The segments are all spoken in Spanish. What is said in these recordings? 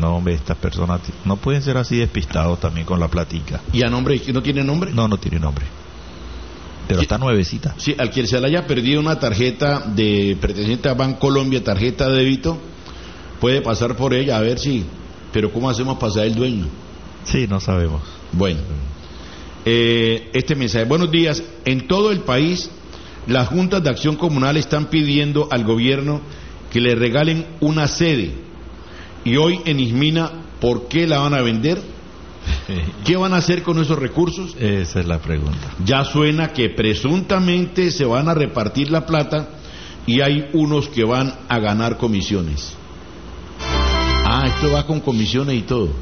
No, hombre, estas personas no pueden ser así despistados también con la platica. ¿Y a nombre? ¿No tiene nombre? No, no tiene nombre. Pero Sí, está nuevecita. Sí, al que se le haya perdido una tarjeta de perteneciente a Bancolombia, tarjeta de débito, puede pasar por ella a ver si... Pero ¿cómo hacemos pasar el dueño? Sí, no sabemos. Bueno, este mensaje. Buenos días. En todo el país, las juntas de acción comunal están pidiendo al gobierno que le regalen una sede. Y hoy en Ismina, ¿por qué la van a vender? ¿Qué van a hacer con esos recursos? Esa es la pregunta. Ya suena que presuntamente se van a repartir la plata y hay unos que van a ganar comisiones. Ah, esto va con comisiones y todo.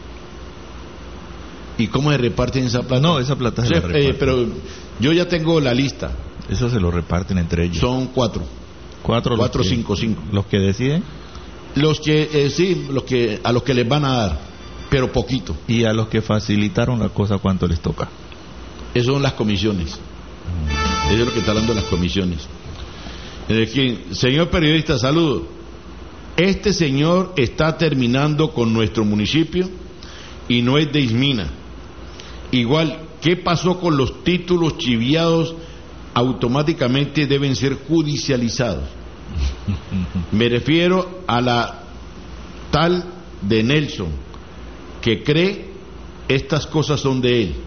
¿Y cómo se reparten esa plata? No, esa plata se la reparten. Pero yo ya tengo la lista. Eso se lo reparten entre ellos. Son cuatro. Cuatro, Cinco. Los que deciden. Los que, sí, a los que les van a dar, pero poquito. Y a los que facilitaron la cosa, ¿cuánto les toca? Eso son las comisiones. Eso es lo que está hablando de las comisiones. Señor periodista, saludos. Este señor está terminando con nuestro municipio y no es de Ismina. Igual, ¿qué pasó con los títulos chiviados? Automáticamente deben ser judicializados. Me refiero a la tal de Nelson, que cree estas cosas son de él.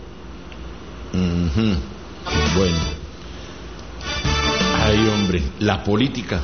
Bueno. Ay, hombre, la política.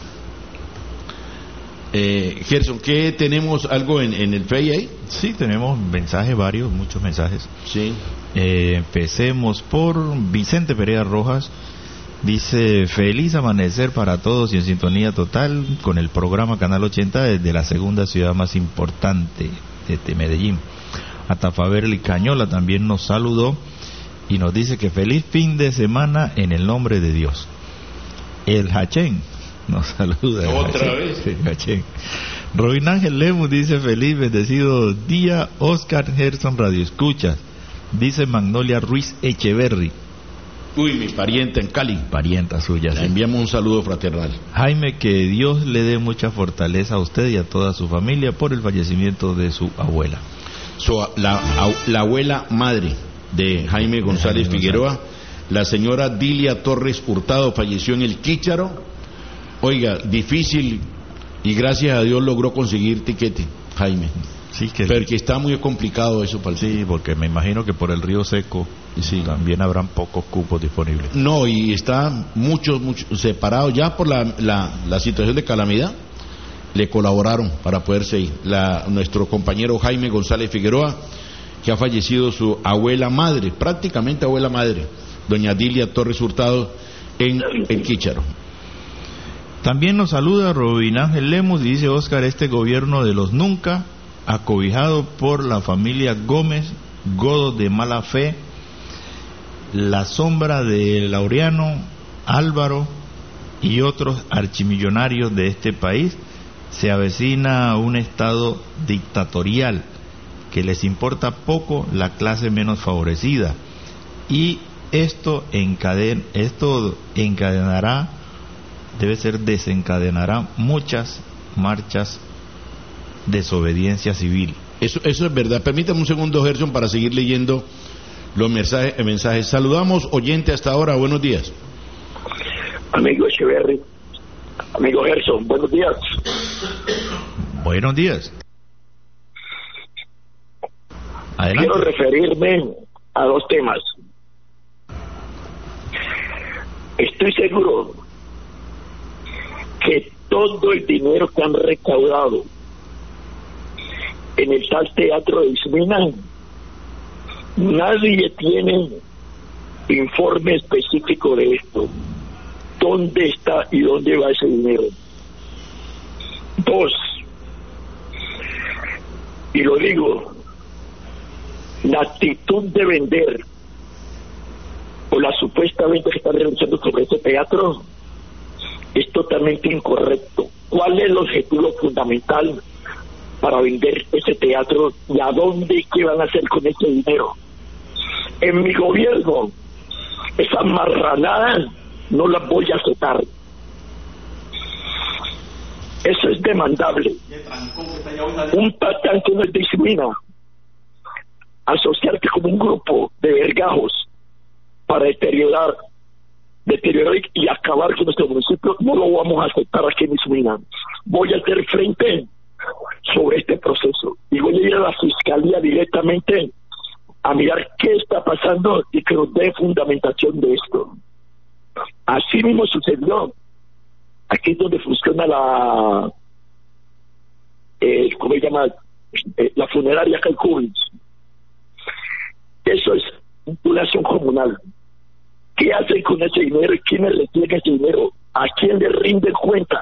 Gerson, ¿qué tenemos algo en el Face ahí? Sí, tenemos mensajes varios, muchos mensajes. Sí. Empecemos por Vicente Pereira Rojas. Dice: feliz amanecer para todos y en sintonía total con el programa Canal 80 desde la segunda ciudad más importante de Medellín. Atafaberli Cañola también nos saludó y nos dice que feliz fin de semana en el nombre de Dios. El Hachén nos saluda. ¿Otra vez? El Hachén. Robin Ángel Lemus dice: feliz, bendecido día, Oscar Gerson Radio Escuchas. Dice Magnolia Ruiz Echeverry. Uy, mi parienta en Cali. Parienta suya. Le enviamos un saludo fraternal. Jaime, que Dios le dé mucha fortaleza a usted y a toda su familia por el fallecimiento de su abuela. La abuela madre de Jaime González Figueroa, la señora Dilia Torres Hurtado, falleció en el Quícharo. Oiga, difícil, y gracias a Dios logró conseguir tiquete, Jaime. Sí, pero que está muy complicado eso para el sí, porque me imagino que por el río seco sí, también habrán pocos cupos disponibles. No, y está muchos separados ya por la situación de calamidad. Le colaboraron para poderse ir. Nuestro compañero Jaime González Figueroa, que ha fallecido su abuela madre, prácticamente abuela madre, doña Dilia Torres Hurtado, en el Quícharo. También nos saluda Robin Ángel Lemus y dice: Oscar, este gobierno de los nunca, acobijado por la familia Gómez, godo de mala fe, la sombra de Laureano, Álvaro y otros archimillonarios de este país, se avecina un estado dictatorial que les importa poco la clase menos favorecida, y esto encadenará, desencadenará muchas marchas desobediencia civil. Eso es verdad. Permítame un segundo, Gerson, para seguir leyendo los mensajes. Saludamos oyente hasta ahora. Buenos días. Amigo Echeverry, amigo Gerson, buenos días. Buenos días. Adelante. Quiero referirme a dos temas. Estoy seguro que todo el dinero que han recaudado en el tal teatro de Ismina, nadie tiene informe específico de esto. ¿Dónde está y dónde va ese dinero? Dos, y lo digo, la actitud de vender o la supuesta venta que están realizando sobre este teatro es totalmente incorrecto. ¿Cuál es el objetivo fundamental para vender ese teatro y a dónde y qué van a hacer con ese dinero? En mi gobierno, esas marranadas no las voy a aceptar. Eso es demandable. Un patán no es disciplina. Asociarte con un grupo de vergajos para deteriorar y acabar con nuestro municipio, no lo vamos a aceptar aquí en Isumina. Voy a hacer frente sobre este proceso y voy a ir a la fiscalía directamente a mirar qué está pasando y que nos dé fundamentación de esto. Así mismo sucedió. Aquí es donde funciona la ¿cómo se llama? La funeraria Calcubis. Eso es una acción comunal. ¿Qué hacen con ese dinero y quiénes le tienen ese dinero? ¿A quién le rinden cuenta?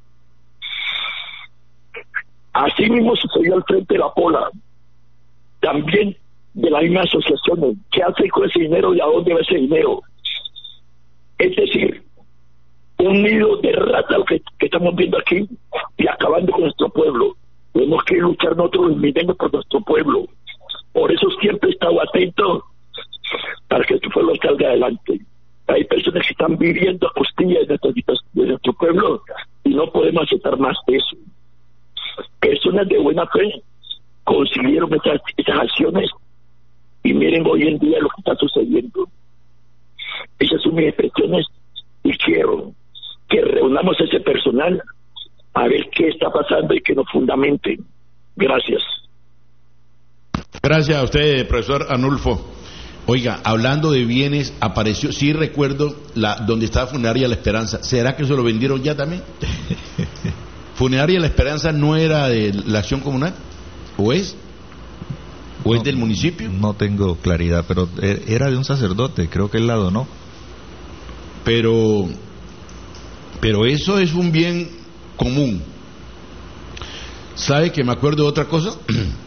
Así mismo sucedió al frente de la Pola. También de la misma asociación. ¿Qué hacen con ese dinero y a dónde va ese dinero? Es decir, un nido de rata lo que estamos viendo aquí y acabando con nuestro pueblo. Tenemos que luchar nosotros mismos por nuestro pueblo. Por eso siempre he estado atento para que nuestro pueblo salga adelante. Hay personas que están viviendo a costillas de nuestro pueblo y no podemos aceptar más de eso. Personas de buena fe consiguieron esas acciones y miren hoy en día lo que está sucediendo. Esas son mis expresiones y quiero que reunamos a ese personal a ver qué está pasando y que nos fundamenten. Gracias. Gracias a usted, profesor Anulfo. Oiga, hablando de bienes, apareció, sí recuerdo donde estaba Funeraria La Esperanza. ¿Será que se lo vendieron ya también? ¿Funeraria La Esperanza no era de la acción comunal? ¿O es? ¿O es del municipio? No tengo claridad, pero era de un sacerdote, creo que él la donó. Pero eso es un bien común. ¿Sabe que me acuerdo de otra cosa?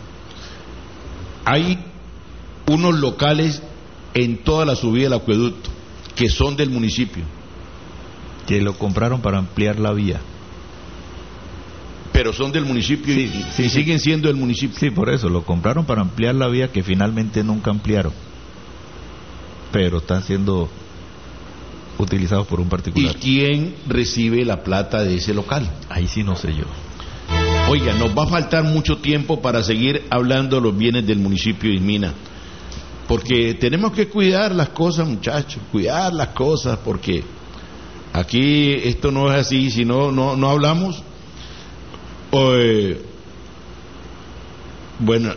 Hay unos locales en toda la subida del acueducto que son del municipio, que lo compraron para ampliar la vía, pero son del municipio y siguen siendo del municipio. Sí, por eso lo compraron para ampliar la vía que finalmente nunca ampliaron, pero están siendo utilizados por un particular. ¿Y quién recibe la plata de ese local? Ahí sí no sé yo. Oiga, nos va a faltar mucho tiempo para seguir hablando de los bienes del municipio de Ismina, porque tenemos que cuidar las cosas, muchachos, cuidar las cosas, porque aquí esto no es así, si no hablamos. Bueno,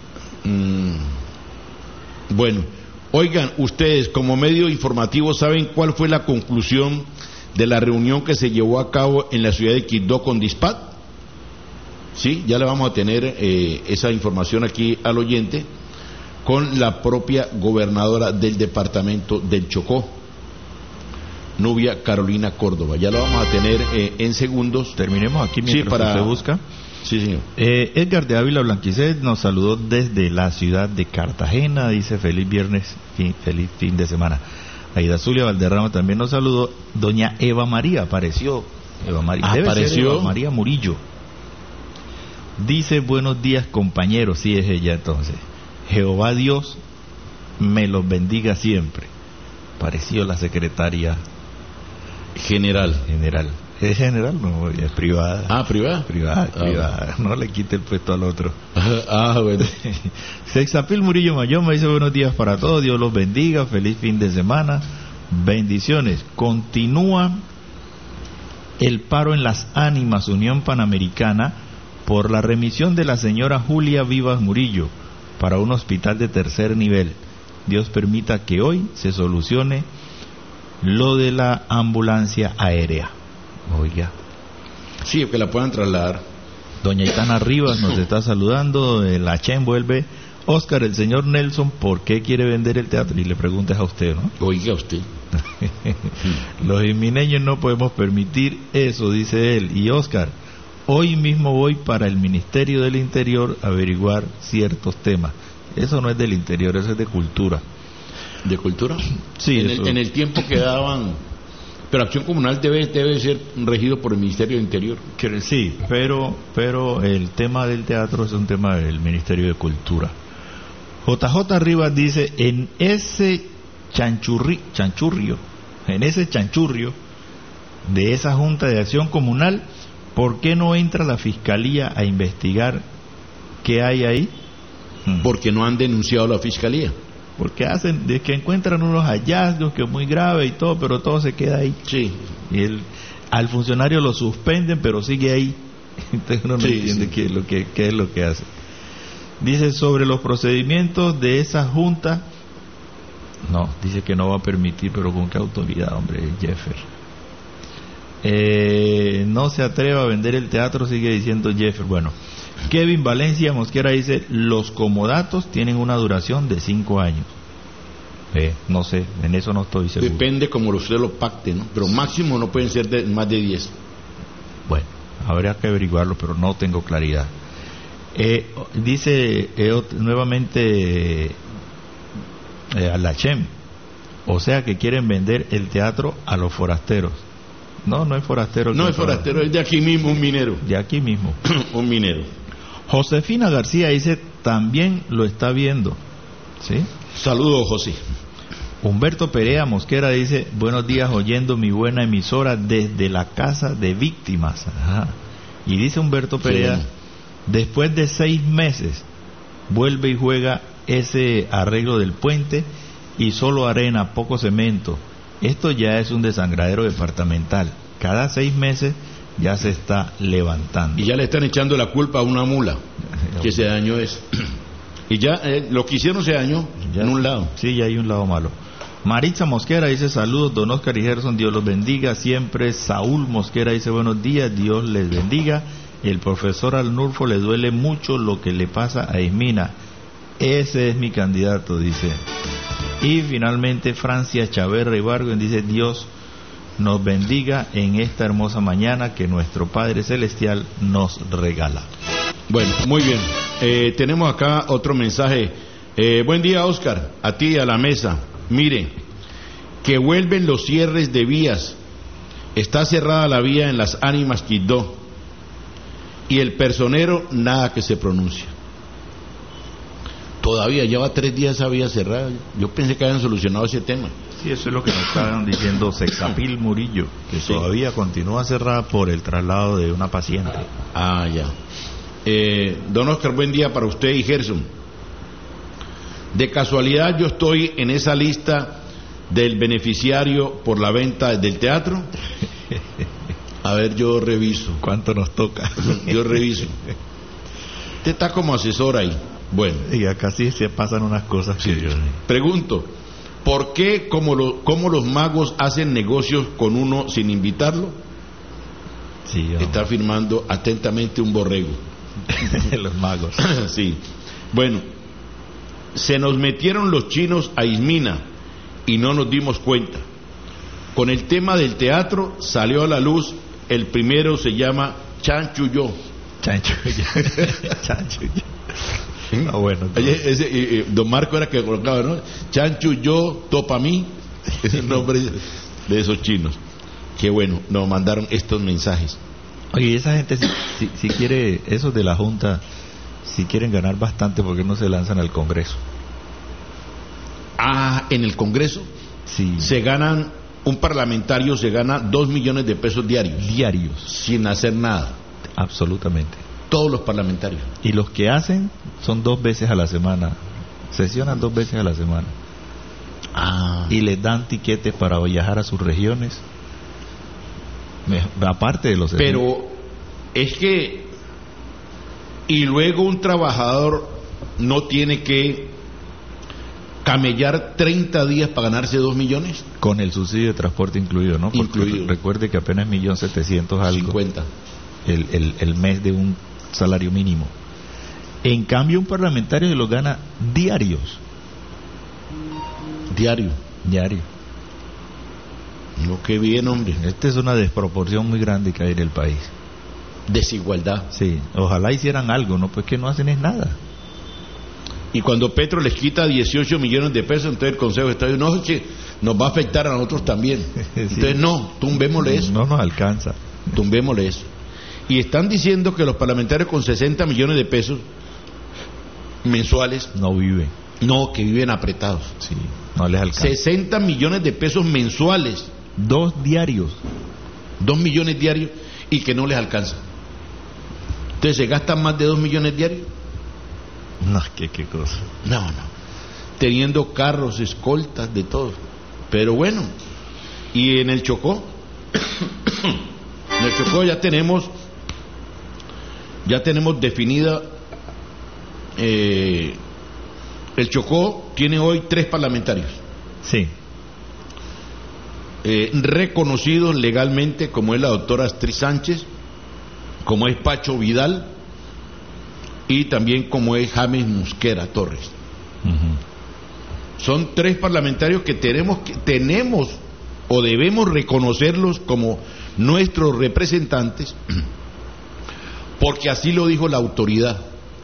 oigan, ustedes como medio informativo, ¿saben cuál fue la conclusión de la reunión que se llevó a cabo en la ciudad de Quibdó con DISPAT? Sí, ya le vamos a tener esa información aquí al oyente, con la propia gobernadora del departamento del Chocó, Nubia Carolina Córdoba. Ya lo vamos a tener en segundos. Terminemos aquí mientras se busca. Sí, señor. Edgar de Ávila Blanquicet nos saludó desde la ciudad de Cartagena, dice feliz viernes, feliz fin de semana. Aida Zulia Valderrama también nos saludó. Doña Eva María apareció. Eva María Murillo. Dice buenos días compañeros, sí es ella entonces. Jehová Dios me los bendiga siempre. Pareció la secretaria general. ¿Es general? No, es privada. Ah, privada. Privada. No le quite el puesto al otro. Bueno. Sexapil Murillo Mayón me dice buenos días para todos, Dios los bendiga, feliz fin de semana, bendiciones. Continúa el paro en Las Ánimas, Unión Panamericana, por la remisión de la señora Julia Vivas Murillo para un hospital de tercer nivel. Dios permita que hoy se solucione lo de la ambulancia aérea. Oiga. Sí, que la puedan trasladar. Doña Itana Rivas nos está saludando, la Chen vuelve. Oscar, el señor Nelson, ¿por qué quiere vender el teatro? Y le preguntas a usted, ¿no? Oiga usted. Los ismineños no podemos permitir eso, dice él. Y Oscar, hoy mismo voy para el Ministerio del Interior a averiguar ciertos temas. Eso no es del Interior, eso es de Cultura. ¿De Cultura? Sí. En el tiempo que daban. Pero Acción Comunal debe ser regido por el Ministerio del Interior. Sí, pero el tema del teatro es un tema del Ministerio de Cultura. JJ Rivas dice, en ese chanchurrio de esa Junta de Acción Comunal, ¿por qué no entra la fiscalía a investigar qué hay ahí? Porque no han denunciado a la fiscalía. Porque hacen, de que encuentran unos hallazgos que es muy grave y todo, pero todo se queda ahí. Sí. Y al funcionario lo suspenden, pero sigue ahí. Entonces uno no entiende qué es lo que hace. Dice sobre los procedimientos de esa junta. No, dice que no va a permitir, pero ¿con qué autoridad, hombre, Jeffer? No se atreva a vender el teatro, sigue diciendo Jeffer. Bueno, Kevin Valencia Mosquera dice, los comodatos tienen una duración de 5 años. No sé, en eso no estoy seguro. Depende como usted lo pacte, ¿no? Pero máximo no pueden ser más de 10. Bueno, habría que averiguarlo, pero no tengo claridad. Dice nuevamente Alachem, o sea que quieren vender el teatro a los forasteros. No es forastero. No es forastero, es de aquí mismo, un minero. De aquí mismo. Un minero. Josefina García dice, también lo está viendo. ¿Sí? Saludos, José. Humberto Perea Mosquera dice, buenos días, oyendo mi buena emisora desde la casa de víctimas. Ajá. Y dice Humberto Perea, sí, después de 6 meses vuelve y juega ese arreglo del puente y solo arena, poco cemento. Esto ya es un desangradero departamental. Cada 6 meses ya se está levantando. Y ya le están echando la culpa a una mula que se dañó eso. Y ya lo que hicieron se dañó en un lado. Sí, ya hay un lado malo. Maritza Mosquera dice, saludos, don Oscar y Gerson, Dios los bendiga siempre. Saúl Mosquera dice, buenos días, Dios les bendiga. El profesor Alnulfo le duele mucho lo que le pasa a Ismina. Ese es mi candidato, dice. Y finalmente Francia Chaverra Ibargüen dice, Dios nos bendiga en esta hermosa mañana que nuestro Padre Celestial nos regala. Bueno, muy bien. Tenemos acá otro mensaje. Buen día, Oscar, a ti y a la mesa. Mire, que vuelven los cierres de vías. Está cerrada la vía en Las Ánimas, Quibdó. Y el personero, nada que se pronuncia. Todavía lleva 3 días esa vía cerrada. Yo pensé que habían solucionado ese tema. Sí, eso es lo que nos estaban diciendo Sexapil Murillo, que sí, todavía continúa cerrada por el traslado de una paciente. Ah, ya. Don Oscar, buen día para usted y Gerson. De casualidad yo estoy en esa lista del beneficiario por la venta del teatro. A ver, yo reviso. ¿Cuánto nos toca? Yo reviso. Usted está como asesor ahí. Bueno. Y acá sí se pasan unas cosas que sí. Pregunto, ¿por qué como los magos hacen negocios con uno sin invitarlo? Sí, está firmando atentamente un borrego. Los magos. Sí. Bueno, se nos metieron los chinos a Ismina y no nos dimos cuenta. Con el tema del teatro salió a la luz, el primero se llama Chanchullo. Chanchullo. Chanchullo. Ah, bueno. Ese, don Marco era que colocaba, ¿no? Chanchullo, Topamí, es el nombre de esos chinos. Qué bueno, nos mandaron estos mensajes. Oye, esa gente si quiere, esos de la Junta, si quieren ganar bastante, ¿por qué no se lanzan al Congreso? Ah, en el Congreso sí. Se ganan, un parlamentario se gana 2 millones de pesos diarios. Diarios. Sin hacer nada. Absolutamente. Todos los parlamentarios. Y los que hacen son 2 veces a la semana. Sesionan 2 veces a la semana. Ah. Y les dan tiquetes para viajar a sus regiones. Aparte de los... Pero es que... Y luego un trabajador no tiene que camellar 30 días para ganarse 2 millones. Con el subsidio de transporte incluido, ¿no? Porque incluido. Recuerde que apenas 1.700.000 algo. 50. El mes de un salario mínimo. En cambio, un parlamentario se los gana diarios. Diario. No, qué bien, hombre. Esta es una desproporción muy grande que hay en el país. Desigualdad. Sí, ojalá hicieran algo, ¿no? Pues que no hacen es nada. Y cuando Petro les quita 18 millones de pesos, entonces el Consejo de Estado no, es que nos va a afectar a nosotros también. Sí. Entonces no, tumbémosle eso. No nos alcanza. Tumbémosle eso. Y están diciendo que los parlamentarios con 60 millones de pesos mensuales no viven. No, que viven apretados. Sí, no les alcanza. 60 millones de pesos mensuales. 2 diarios. 2 millones diarios. y que no les alcanza. Entonces se gastan más de 2 millones diarios. No, qué cosa. No. Teniendo carros, escoltas, de todo. Pero bueno, y en el Chocó, en el Chocó ya tenemos definida, el Chocó tiene hoy 3 parlamentarios. Sí. Reconocidos legalmente, como es la doctora Astrid Sánchez, como es Pacho Vidal y también como es James Mosquera Torres. Son 3 parlamentarios que tenemos o debemos reconocerlos como nuestros representantes, porque así lo dijo la autoridad,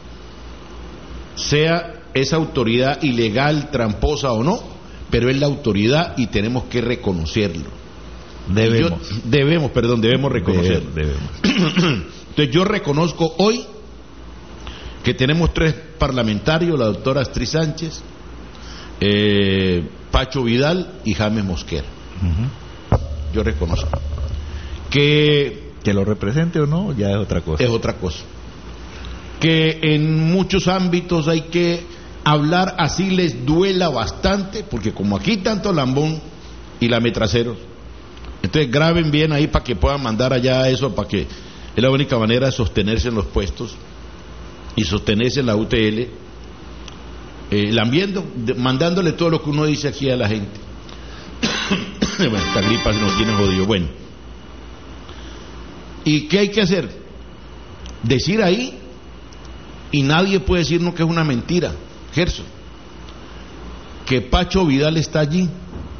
sea esa autoridad ilegal, tramposa o no, pero es la autoridad y tenemos que reconocerlo. Debemos reconocerlo. Entonces yo reconozco hoy que tenemos 3 parlamentarios, la doctora Astrid Sánchez, Pacho Vidal y James Mosquera. Yo reconozco que lo represente o no ya es otra cosa. Es otra cosa. Que en muchos ámbitos hay que hablar, así les duela bastante, porque como aquí tanto lambón y lametraceros, entonces graben bien ahí para que puedan mandar allá eso, para que es la única manera de sostenerse en los puestos y sostenerse en la UTL, lambiendo, mandándole todo lo que uno dice aquí a la gente. Bueno, esta gripa se nos tiene jodido. Bueno, ¿y qué hay que hacer? Decir ahí, y nadie puede decirnos que es una mentira, Gerson, que Pacho Vidal está allí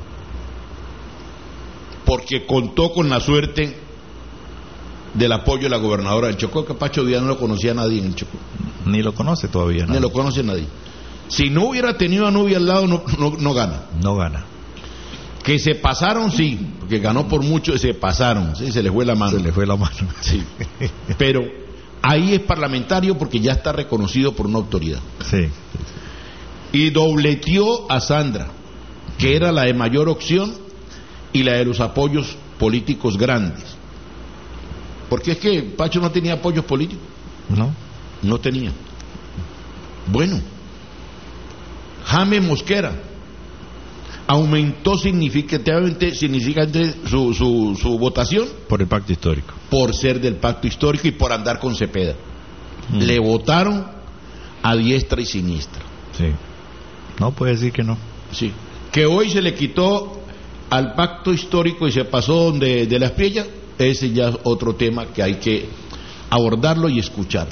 porque contó con la suerte del apoyo de la gobernadora del Chocó, que Pacho Vidal no lo conocía a nadie en el Chocó. Ni lo conoce todavía nadie. Ni lo conoce nadie. Si no hubiera tenido a Nubia al lado, no gana. No gana. Que se pasaron, sí, porque ganó por mucho, se pasaron, sí, se les fue la mano. Se les fue la mano. Sí. Pero ahí es parlamentario porque ya está reconocido por una autoridad. Sí. Y dobleteó a Sandra, que era la de mayor opción y la de los apoyos políticos grandes. Porque es que Pacho no tenía apoyos políticos. No tenía. Bueno, James Mosquera aumentó significativamente su votación por el pacto histórico, por ser del pacto histórico y por andar con Cepeda. Le votaron a diestra y siniestra. Sí. No puede decir que no. Sí. Que hoy se le quitó al pacto histórico y se pasó de las Priellas, ese ya es otro tema que hay que abordarlo y escucharlo.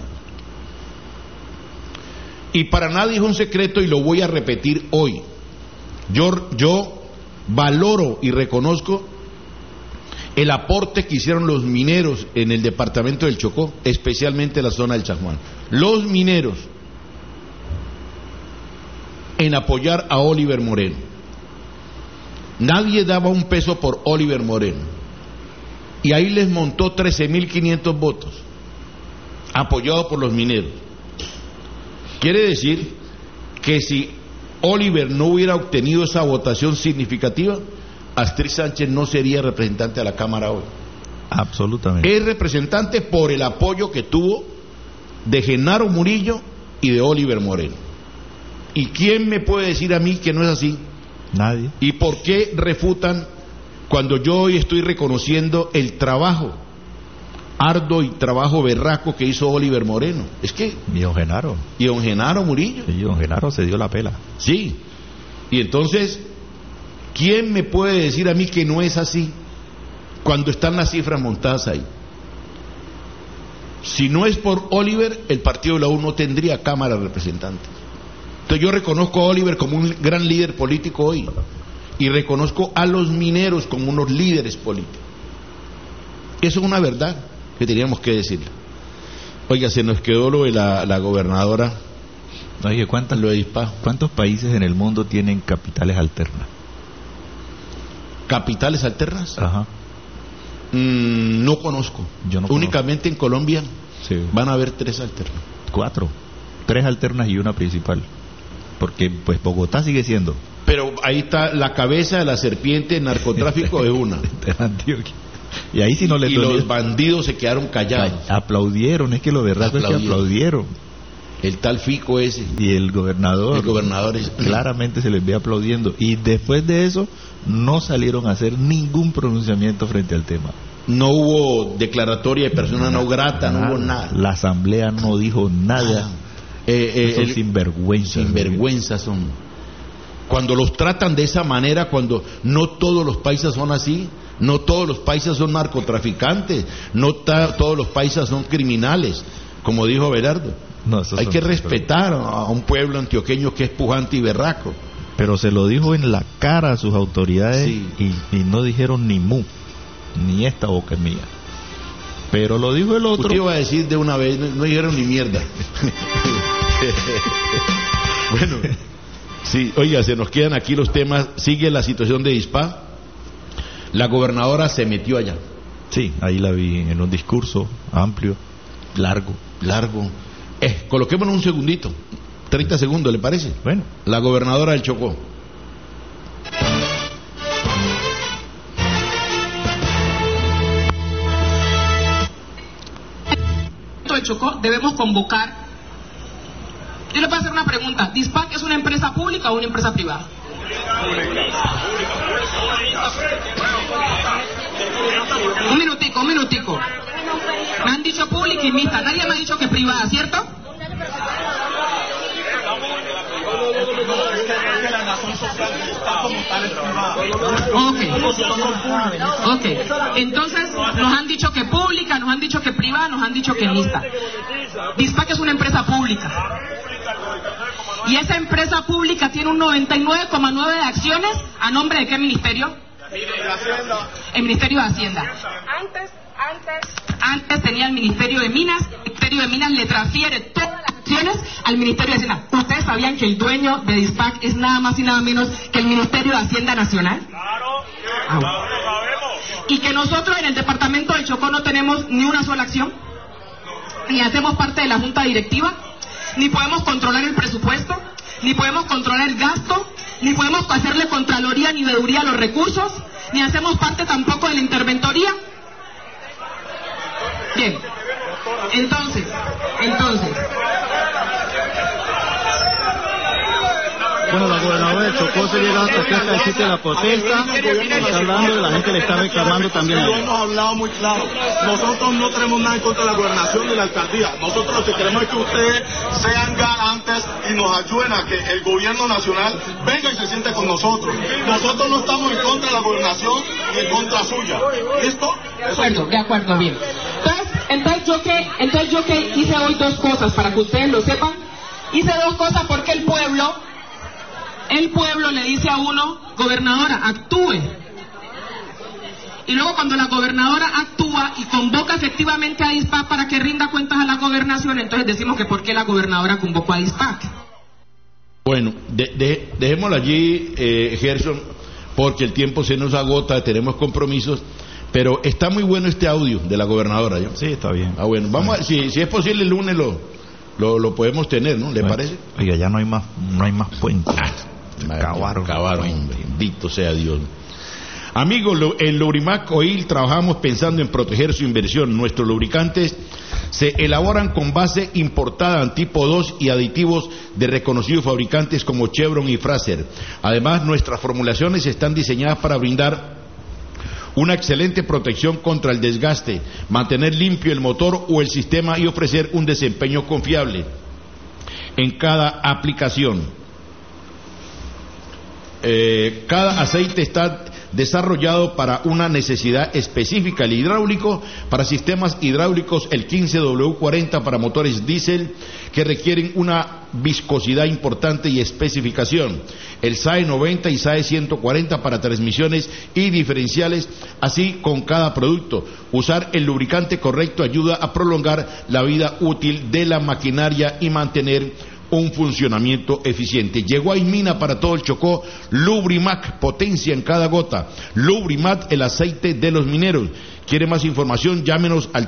Y para nadie es un secreto, y lo voy a repetir hoy. Yo valoro y reconozco el aporte que hicieron los mineros en el departamento del Chocó, especialmente en la zona del San Juan. Los mineros en apoyar a Oliver Moreno. Nadie daba un peso por Oliver Moreno. Y ahí les montó 13.500 votos, apoyado por los mineros. Quiere decir que si Oliver no hubiera obtenido esa votación significativa, Astrid Sánchez no sería representante de la Cámara hoy. Absolutamente. Es representante por el apoyo que tuvo de Genaro Murillo y de Oliver Moreno. ¿Y quién me puede decir a mí que no es así? Nadie. ¿Y por qué refutan cuando yo hoy estoy reconociendo el trabajo arduo y trabajo berraco que hizo Oliver Moreno? Es que... Y don Genaro. Y don Genaro Murillo. Y don Genaro se dio la pela. Sí. Y entonces, ¿quién me puede decir a mí que no es así cuando están las cifras montadas ahí? Si no es por Oliver, el partido de la U no tendría Cámara de Representantes. Entonces yo reconozco a Oliver como un gran líder político hoy, y reconozco a los mineros como unos líderes políticos. Eso es una verdad que teníamos que decirle. Oiga, se nos quedó lo de la gobernadora. Oye, ¿cuántos países en el mundo tienen capitales alternas? ¿Capitales alternas? Ajá. No conozco. Yo no Únicamente conozco. en Colombia sí. Van a haber 3 alternas. 4. 3 alternas y una principal. Porque pues Bogotá sigue siendo. Pero ahí está la cabeza de la serpiente, el narcotráfico es una. De Antioquia. Y ahí sí no le y dolió. los bandidos se quedaron callados. Aplaudieron, es que lo verdad es que aplaudieron. El tal Fico ese. Y el gobernador. Claramente se les ve aplaudiendo. Y después de eso, no salieron a hacer ningún pronunciamiento frente al tema. No hubo declaratoria de persona no grata, no hubo nada. La asamblea no dijo nada. Son sinvergüenzas. Sinvergüenzas son. Cuando los tratan de esa manera, cuando no todos los paisas son así, no todos los paisas son narcotraficantes, no todos los paisas son criminales, como dijo Belardo. No, hay que respetar a un pueblo antioqueño que es pujante y berraco. Pero se lo dijo en la cara a sus autoridades, sí. y no dijeron ni mu, ni esta boca es mía. Pero lo dijo el otro. Usted iba a decir de una vez, no dijeron ni mierda. Bueno, sí, oiga, se nos quedan aquí los temas. Sigue la situación de Dispá. La gobernadora se metió allá. Sí, ahí la vi en un discurso amplio, largo. Coloquémonos un segundito, 30 segundos, ¿le parece? Bueno. La gobernadora del Chocó. del Chocó debemos convocar. Yo le voy a hacer una pregunta. ¿Dispac es una empresa pública o una empresa privada? Un minutico. Me han dicho pública y mixta. Nadie me ha dicho que privada, ¿cierto? Ok. Entonces nos han dicho que pública, nos han dicho que privada, nos han dicho que mixta. Dispac es una empresa pública. Y esa empresa pública tiene un 99,9% de acciones. ¿A nombre de qué ministerio? El Ministerio de Hacienda. Antes tenía el Ministerio de Minas. El Ministerio de Minas le transfiere todas las acciones al Ministerio de Hacienda. ¿Ustedes sabían que el dueño de Dispac es nada más y nada menos que el Ministerio de Hacienda Nacional? Claro. Y que nosotros en el departamento de Chocó no tenemos ni una sola acción, ni hacemos parte de la junta directiva, ni podemos controlar el presupuesto, ni podemos controlar el gasto, ni podemos hacerle contraloría ni veeduría a los recursos, ni hacemos parte tampoco de la interventoría. Bien, entonces, bueno, la gobernadora de Chocó se llega hasta acá al sitio de la protesta, está hablando y la gente le está reclamando también. Lo hemos hablado muy claro. Nosotros no tenemos nada en contra de la gobernación ni la alcaldía. Nosotros lo que queremos es que ustedes sean garantes y nos ayuden a que el gobierno nacional venga y se siente con nosotros. Nosotros no estamos en contra de la gobernación ni en contra suya. ¿Listo? De acuerdo, bien. Entonces yo que hice hoy dos cosas para que ustedes lo sepan. Hice dos cosas porque el pueblo le dice a uno, gobernadora, actúe. Y luego cuando la gobernadora actúa y convoca efectivamente a Dispac para que rinda cuentas a la gobernación, entonces decimos que por qué la gobernadora convocó a Dispac. Bueno, dejémoslo allí, Gerson, porque el tiempo se nos agota, tenemos compromisos, pero está muy bueno este audio de la gobernadora, ¿yo? Sí, está bien. Bueno, vamos a, si es posible el lunes lo podemos tener, ¿no? ¿Le parece? Oiga, ya no hay más puentes. Acabaron, bendito sea Dios. Amigos, en Lubrimac Oil trabajamos pensando en proteger su inversión. Nuestros lubricantes se elaboran con base importada tipo 2 y aditivos de reconocidos fabricantes como Chevron y Fraser. Además, nuestras formulaciones están diseñadas para brindar una excelente protección contra el desgaste, mantener limpio el motor o el sistema y ofrecer un desempeño confiable en cada aplicación. Cada aceite está desarrollado para una necesidad específica. El hidráulico para sistemas hidráulicos, el 15W40 para motores diésel que requieren una viscosidad importante y especificación, el SAE 90 y SAE 140 para transmisiones y diferenciales, así con cada producto. Usar el lubricante correcto ayuda a prolongar la vida útil de la maquinaria y mantener un funcionamiento eficiente. Llegó a Imina para todo el Chocó Lubrimac, potencia en cada gota. Lubrimac, el aceite de los mineros. ¿Quiere más información? Llámenos al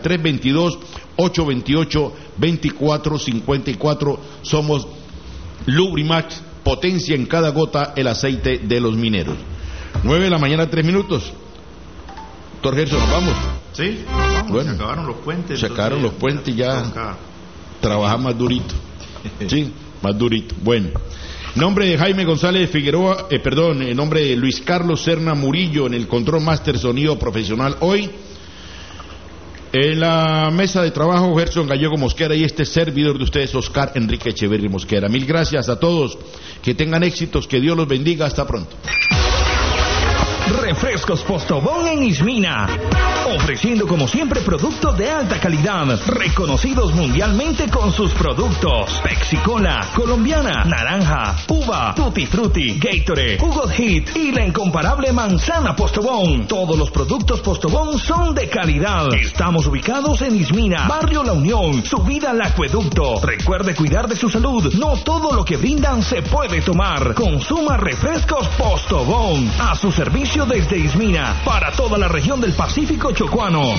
322-828-2454. Somos Lubrimac, potencia en cada gota, el aceite de los mineros. 9 de la mañana, 3 minutos. Doctor Gerson, ¿nos vamos? Sí, vamos, Bueno, se acabaron los puentes. Se acabaron los puentes y ya trabajar más durito. Sí, más durito. Bueno. En nombre de Jaime González Figueroa, en nombre de Luis Carlos Serna Murillo en el Control Master Sonido Profesional hoy, en la mesa de trabajo Gerson Gallego Mosquera y este servidor de ustedes Oscar Enrique Echeverri Mosquera. Mil gracias a todos, que tengan éxitos, que Dios los bendiga, hasta pronto. Refrescos Postobón en Ismina, ofreciendo como siempre productos de alta calidad, reconocidos mundialmente con sus productos: Pepsi Cola, colombiana, naranja, uva, Tutti Frutti, Gatorade, Jugo Hit y la incomparable manzana Postobón. Todos los productos Postobón son de calidad. Estamos ubicados en Ismina, Barrio La Unión, subida al acueducto. Recuerde cuidar de su salud, no todo lo que brindan se puede tomar. Consuma refrescos Postobón, a su servicio desde Ismina, para toda la región del Pacífico Chocuano.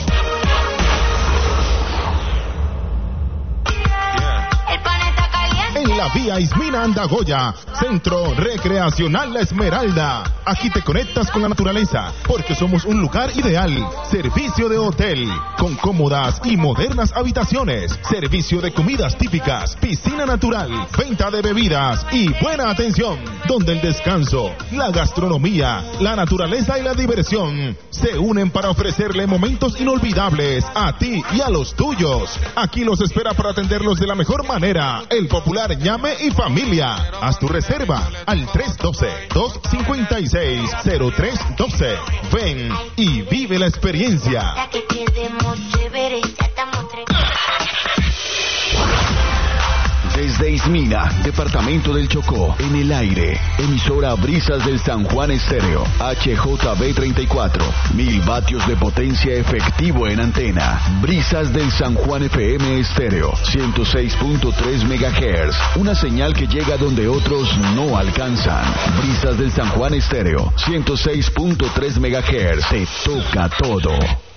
En la vía Ismina Andagoya, Centro Recreacional La Esmeralda. Aquí te conectas con la naturaleza, porque somos un lugar ideal. Servicio de hotel, con cómodas y modernas habitaciones. Servicio de comidas típicas, piscina natural, venta de bebidas y buena atención. Donde el descanso, la gastronomía, la naturaleza y la diversión se unen para ofrecerle momentos inolvidables a ti y a los tuyos. Aquí los espera para atenderlos de la mejor manera el popular Ñame y Familia. Haz tu reserva al 312-256-0312. Ven y vive la experiencia. 6 Ismina, departamento del Chocó, en el aire, emisora Brisas del San Juan Estéreo, HJB 34, 1000 vatios de potencia efectivo en antena. Brisas del San Juan FM Estéreo, 106.3 MHz, una señal que llega donde otros no alcanzan. Brisas del San Juan Estéreo, 106.3 MHz, te toca todo.